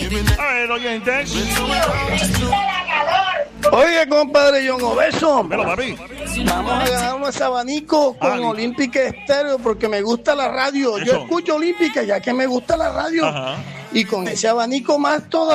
A ver, oyentes. Oye, compadre John Obeso, Pero, papi. vamos a ganar unos abanicos con Olímpica Estéreo porque me gusta la radio. Yo Eso. escucho Olímpica ya que me gusta la radio. Ajá. Y con ese abanico más todavía.